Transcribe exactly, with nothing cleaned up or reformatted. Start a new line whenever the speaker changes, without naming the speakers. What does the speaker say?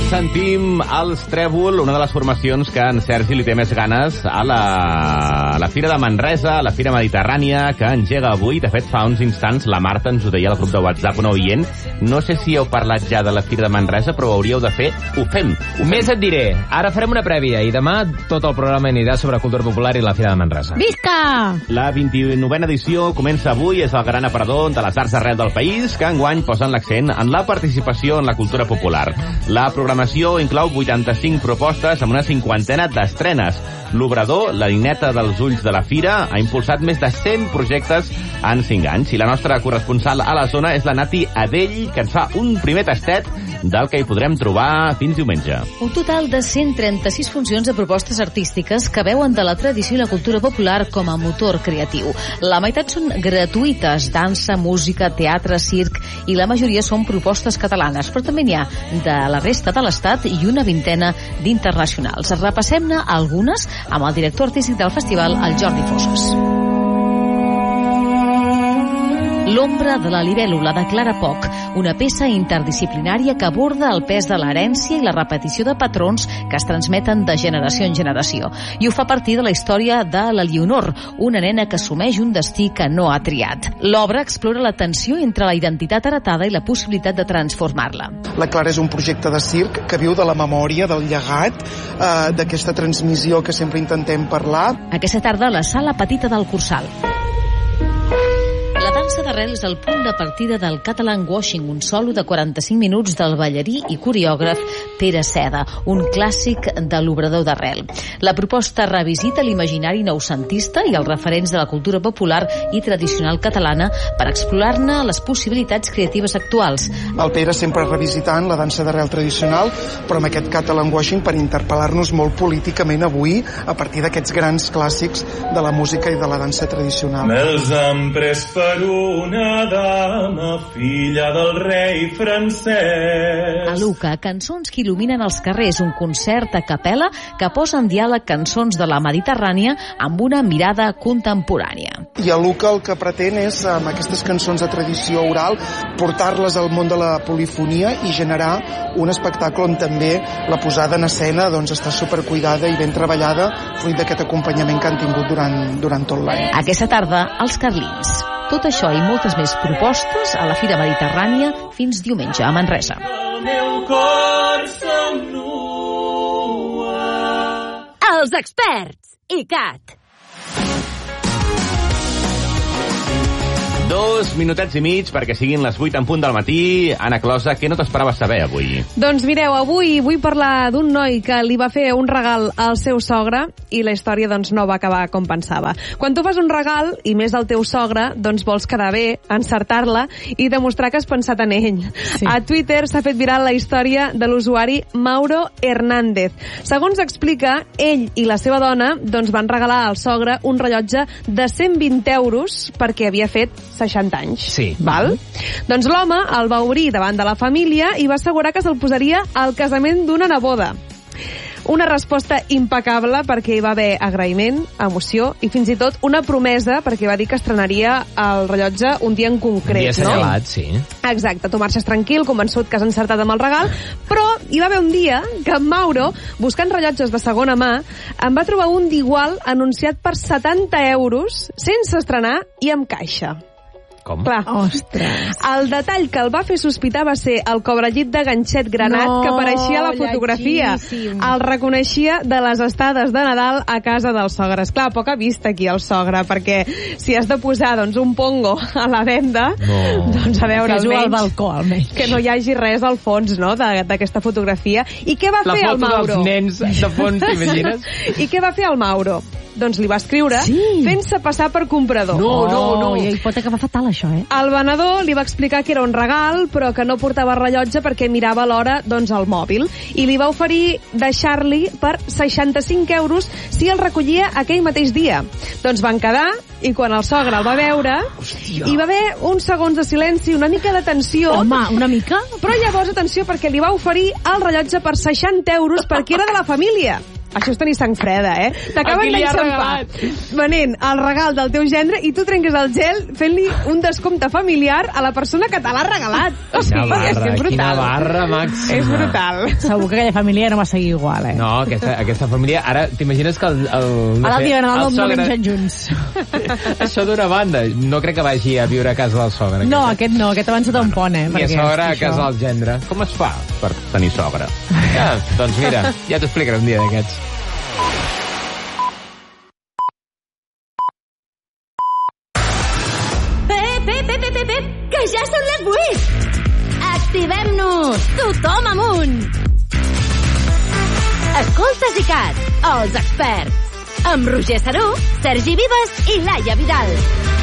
sentim els Trèvol, una de les formacions que en Sergi li té més ganes a la, a la Fira de Manresa, a la Fira Mediterrània, que engega avui. De fet, fa uns instants la Marta ens ho deia al grup de WhatsApp, una oient. No sé si heu parlat ja de la Fira de Manresa, però ho hauríeu de fer. Ho fem. Ho fem.
Més et diré. Ara farem una prèvia i demà tot el programa anirà sobre cultura popular i la Fira de Manresa.
Visca!
La vint-i-novena edició comença avui, és el gran aparador de les arts arrel del país, que enguany posen l'accent en la participació en la cultura popular. La programació inclou vuitanta-cinc propostes amb una cinquantena d'estrenes. L'Obrador, la nineta dels ulls de la Fira, ha impulsat més de cent projectes en cinc anys. I la nostra corresponsal a la zona és la Nati Adell, que ens fa un primer tastet del que hi podrem trobar fins diumenge.
Un total de cent trenta-sis funcions de propostes artístiques que veuen de la tradició i la cultura popular com a motor creatiu. La meitat són gratuïtes, dansa, música, teatre, circ, i la majoria són propostes catalanes, però també n'hi ha de la resta de l'Estat i una vintena d'internacionals. Repassem-ne algunes amb el director artístic del festival, el Jordi Fosses. L'ombra de la libèl·lula de Clara Poch, una peça interdisciplinària que aborda el pes de l'herència i la repetició de patrons que es transmeten de generació en generació. I ho fa a partir de la història de la Leonor, una nena que assumeix un destí que no ha triat. L'obra explora la tensió entre la identitat heretada i la possibilitat de transformar-la.
La Clara és un projecte de circ que viu de la memòria, del llegat, eh, d'aquesta transmissió que sempre intentem parlar.
Aquesta tarda a la Sala Petita del Cursal. La dansa d'arrel és el punt de partida del Catalan Washing, un solo de quaranta-cinc minuts del ballarí i coreògraf Pere Seda, un clàssic de l'obrador d'arrel. La proposta revisita l'imaginari noucentista i els referents de la cultura popular i tradicional catalana per explorar-ne les possibilitats creatives actuals.
El Pere sempre revisitant la dansa d'arrel tradicional, però amb aquest Catalan Washing per interpel·lar-nos molt políticament avui a partir d'aquests grans clàssics de la música i de la dansa tradicional.
Me'ls han pres per una dama, filla del rei francès.
A Luca, cançons que il·luminen els carrers, un concert a capella que posa en diàleg cançons de la Mediterrània amb una mirada contemporània.
I a Luca el que pretén és, amb aquestes cançons de tradició oral, portar-les al món de la polifonia i generar un espectacle on també la posada en escena doncs, està supercuidada i ben treballada, fruit d'aquest acompanyament que han tingut durant, durant tot l'any.
Aquesta tarda, els Carlins. Tot això i moltes més propostes a la Fira Mediterrània fins diumenge a Manresa.
El meu cor somnua.
Els experts, I C A T.
Dos minutets i mig perquè siguin les vuit en punt del matí. Anna Closa, què no t'esperaves saber avui?
Doncs mireu, avui vull parlar d'un noi que li va fer un regal al seu sogre i la història doncs no va acabar com pensava. Quan tu fas un regal, i més al teu sogre, doncs vols quedar bé, encertar-la i demostrar que has pensat en ell. Sí. A Twitter s'ha fet viral la història de l'usuari Mauro Hernández. Segons explica, ell i la seva dona doncs van regalar al sogre un rellotge de cent vint euros perquè havia fet seixanta anys.
Sí.
Val? Doncs l'home el va obrir davant de la família i va assegurar que se'l posaria al casament d'una neboda. Una resposta impecable perquè hi va haver agraïment, emoció i fins i tot una promesa perquè va dir que estrenaria el rellotge un dia en concret.
Un dia assenyalat, no? Sí.
Exacte, tu marxes tranquil, convençut que has encertat amb el regal, però hi va haver un dia que en Mauro, buscant rellotges de segona mà, en va trobar un d'igual anunciat per setanta euros, sense estrenar i amb caixa.
Com?
Clar.
Ostres.
El detall que el va fer sospitar va ser el cobrellit de ganxet granat no, que apareixia a la fotografia.
Lletgíssim.
El reconeixia de les estades de Nadal a casa del sogre. Esclar, poca vista aquí el sogre, perquè si has de posar doncs, un pongo a la venda, no. doncs a veure,
Fes-ho
almenys,
al balcó, almenys.
que no hi hagi res al fons, no?, d'aquesta fotografia. I què va
la
fer el Mauro?
La foto dels nens de fons, t'imagines?
I què va fer el Mauro? Doncs li va escriure
sí.
fent-se passar per comprador.
No, no, no.
I pot acabar fatal, això, eh?
El venedor li va explicar que era un regal, però que no portava rellotge perquè mirava l'hora doncs, al mòbil. I li va oferir deixar-li per seixanta-cinc euros si el recollia aquell mateix dia. Doncs van quedar, i quan el sogre el va veure, Hòstia. hi va haver uns segons de silenci, una mica de tensió.
Home, una mica?
Però llavors, atenció, perquè li va oferir el rellotge per seixanta euros perquè era de la família. Això és tenir sang freda, eh? T'acaben d'enxampar venent el regal del teu gendre i tu trenques el gel fent-li un descompte familiar a la persona que te l'ha regalat. O sigui,
Quina barra,
és que és brutal.
quina barra màxima.
És brutal.
Segur que aquella família no va seguir igual, eh?
No, aquesta, aquesta família... Ara, t'imagines que el... el no
Ara el dia de Nadal no, no
sogre-
mengen junts.
Això d'una banda. No crec que vagi a viure a casa del sogre.
No,
aquest.
aquest no, aquest abans se un pont, eh?
Ni a
perquè,
sogre a
hosti,
casa
això-
del gendre.
Com es fa per tenir sogre?
Ja, doncs mira, ja t'ho explicaré un dia d'aquests.
Pep, pep, pep, pep, pep, que ja són les vuit! Activem-nos! Tothom amunt! Escoltes i cat, els experts. Amb Roger Saró, Sergi Vives i Laia Vidal.